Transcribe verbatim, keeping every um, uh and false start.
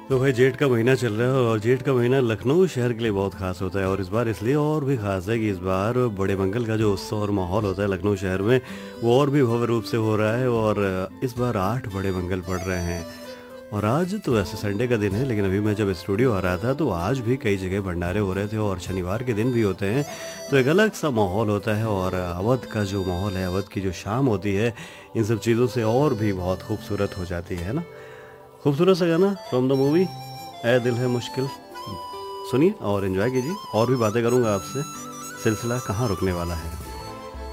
तो भाई जेठ का महीना चल रहा है और जेठ का महीना लखनऊ शहर के लिए बहुत खास होता है और इस बार इसलिए और भी खास है कि इस बार बड़े मंगल का जो उत्सव और माहौल होता है लखनऊ शहर में वो और भी भव्य रूप से हो रहा है और इस बार आठ बड़े मंगल पड़ रहे हैं। और आज तो वैसे संडे का दिन है लेकिन अभी मैं जब स्टूडियो आ रहा था तो आज भी कई जगह भंडारे हो रहे थे और शनिवार के दिन भी होते हैं। तो एक अलग सा माहौल होता है और अवध का जो माहौल है, अवध की जो शाम होती है, इन सब चीज़ों से और भी बहुत खूबसूरत हो जाती है ना। खूबसूरत सा गाना फ्रॉम द मूवी ए दिल है मुश्किल, सुनिए और एंजॉय कीजिए। और भी बातें करूंगा आपसे, सिलसिला कहाँ रुकने वाला है।